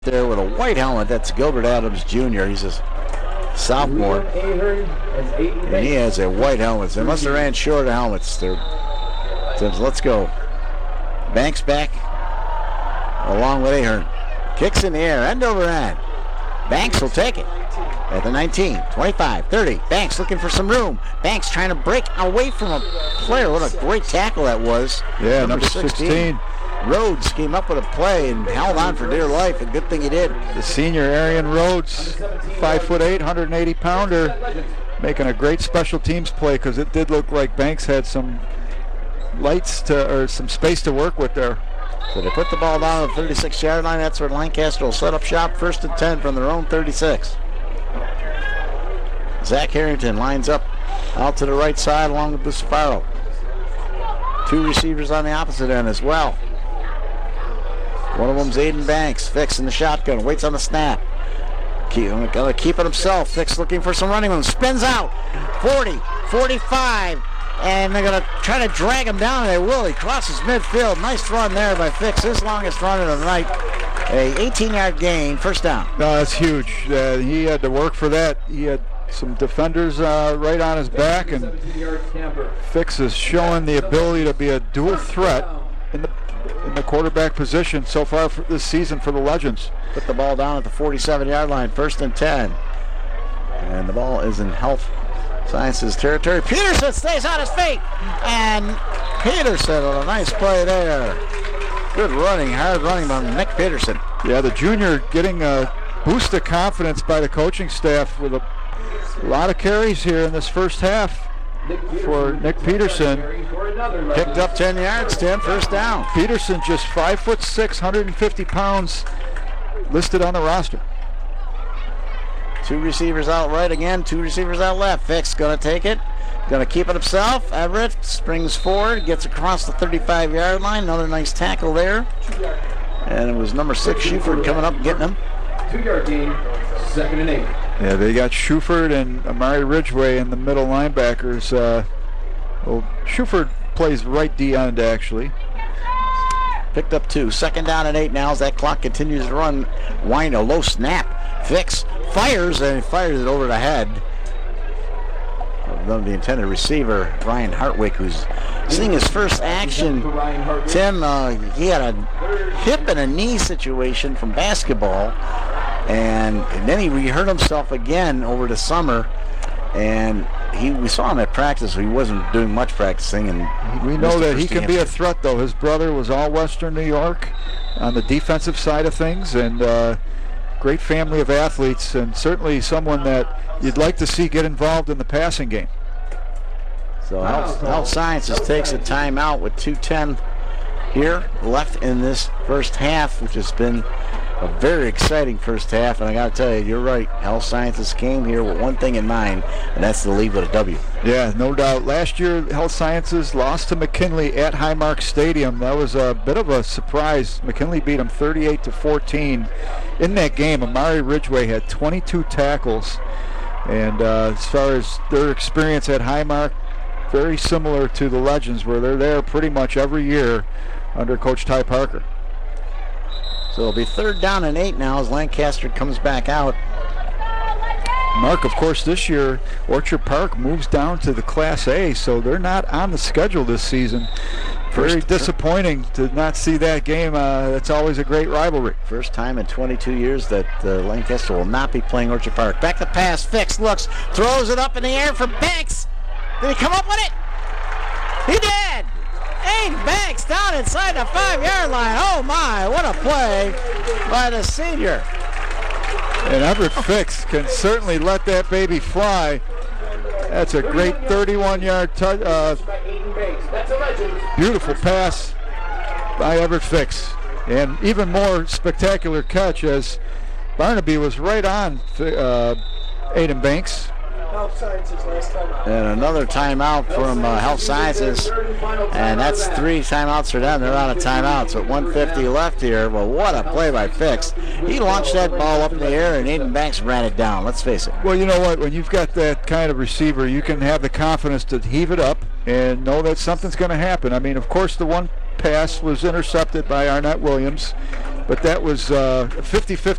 there with a white helmet. That's Gilbert Adams Jr. He's a sophomore, and he has a white helmet. They must have ran short of helmets. So let's go. Banks back along with Ahern. Kicks in the air, end over end. Banks will take it at the 19, 25, 30. Banks looking for some room. Banks trying to break away from a player. What a great tackle that was. Yeah, number 16. Rhodes came up with a play and held on for dear life. A good thing he did. The senior Arian Rhodes, 5'8", 180-pounder, making a great special teams play because it did look like Banks had some some space to work with there. So they put the ball down at the 36-yard line. That's where Lancaster will set up shop. 1st and 10 from their own 36. Zach Harrington lines up out to the right side along with Busafaro. 2 receivers on the opposite end as well. One of them's Aiden Banks. Fix in the shotgun. Waits on the snap. Gonna keep it himself. Fix looking for some running room. Spins out. 40, 45. And they're going to try to drag him down. They will. He crosses midfield. Nice run there by Fix. His longest run of the night. A 18-yard gain. First down. No, that's huge. He had to work for that. He had some defenders right on his back. And Fix is showing the ability to be a dual threat in the quarterback position so far for this season for the Legends. Put the ball down at the 47-yard line. 1st and 10. And the ball is in Health Sciences territory. Peterson stays on his feet. And Peterson on a nice play there. Good running, hard running by Nick Peterson. Yeah, the junior getting a boost of confidence by the coaching staff with a lot of carries here in this first half for Nick Peterson. Picked up 10 yards, 10 first down. Peterson just 5'6", 150 pounds, listed on the roster. 2 receivers out right again, 2 receivers out left. Fix gonna take it, gonna keep it himself. Everett springs forward, gets across the 35-yard line. Another nice tackle there. And it was number 6, Shuford, coming up and getting him. 2-yard gain, 2nd and 8. Yeah, they got Shuford and Amari Ridgway in the middle linebackers. Shuford plays right D end actually. Picked up 2. 2nd down and 8 now as that clock continues to run. Wind a low snap. Fix fires and fires it over the head of the intended receiver, Ryan Hartwick, who's seeing his first action. Tim, he had a hip and a knee situation from basketball, and then he rehurt himself again over the summer. And we saw him at practice, so he wasn't doing much practicing. And we know that he can be a threat, though. His brother was all Western New York on the defensive side of things, and great family of athletes, and certainly someone that you'd like to see get involved in the passing game. So Health Sciences takes a timeout with 2:10 here left in this first half, which has been a very exciting first half. And I got to tell you, you're right. Health Sciences came here with one thing in mind, and that's to leave with a W. Yeah, no doubt. Last year, Health Sciences lost to McKinley at Highmark Stadium. That was a bit of a surprise. McKinley beat them 38-14. In that game, Amari Ridgway had 22 tackles. And as far as their experience at Highmark, very similar to the Legends, where they're there pretty much every year under Coach Ty Parker. So it'll be 3rd down and 8 now as Lancaster comes back out. Mark, of course, this year, Orchard Park moves down to the Class A, so they're not on the schedule this season. Very disappointing to not see that game. That's always a great rivalry. First time in 22 years that Lancaster will not be playing Orchard Park. Back to pass. Fix looks, throws it up in the air for Banks. Did he come up with it? He did. Aiden Banks down inside the 5-yard line. Oh my, what a play by the senior. And Everett Fix can certainly let that baby fly. That's a great 31-yard beautiful pass by Everett Fix. And even more spectacular catch as Barnaby was right on Aiden Banks. And another timeout from Health Sciences, and that's 3 timeouts for them. They're out of timeout, so 150 left here. Well, what a play by Fix. He launched that ball up in the air, and Aiden Banks ran it down. Let's face it. Well, you know what? When you've got that kind of receiver, you can have the confidence to heave it up and know that something's going to happen. I mean, of course, the one pass was intercepted by Arnett Williams. but that was 50-50